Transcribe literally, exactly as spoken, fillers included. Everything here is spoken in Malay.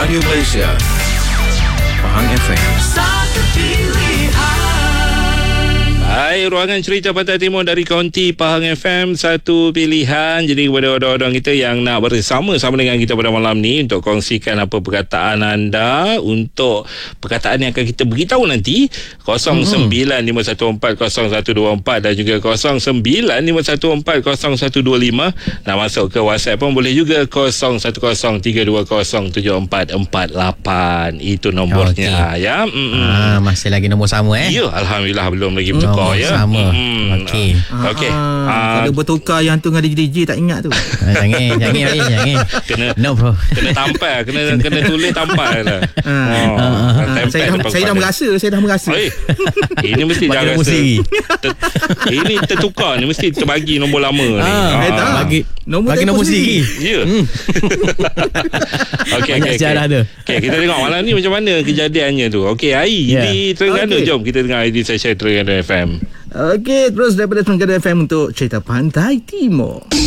Radio Malaysia Pahang F M. Satu pilihan. Hai, ruangan cerita Pantai Timur dari Kaunti Pahang F M, satu pilihan. Jadi kepada orang-orang kita yang nak bersama-sama dengan kita pada malam ni untuk kongsikan apa perkataan anda untuk perkataan yang akan kita beritahu nanti, kosong sembilan lima satu empat kosong satu dua empat dan juga kosong sembilan lima satu empat kosong satu dua lima. Nak masuk ke WhatsApp pun boleh juga, kosong satu kosong tiga dua kosong tujuh empat empat lapan. Itu nombornya. Okay. Ya. Ah, masih lagi nombor sama eh? Ya, alhamdulillah belum lagi bertukar. Oh, ya. sama. Hmm. Okey. Okey. Ah, Ah, kalau bertukar yang tu dengan D J D J tak ingat tu. Jangan, jangan, jangan. kena No bro. kena tampal, kena kena tulis tampal lah. Ah. Oh, Ah, Ah, saya dah, saya dah merasa, saya dah merasa. Oi, ini mesti Bagi dah nombor rasa siri. ter, ini tertukar ni, mesti terbagi nombor lama ni. Ah, eh, tak. bagi Nombor bagi telefon nombor sendiri. sendiri. Ya. Okey, Banyak okey. sejarah okey. tu. Okey, kita tengok malam ni macam mana kejadiannya tu. Okey, Ai Ya. di Terengganu. Okey. Jom kita dengar Ai di session Terengganu F M. Okey, terus daripada Terengganu F M untuk cerita Pantai Timur.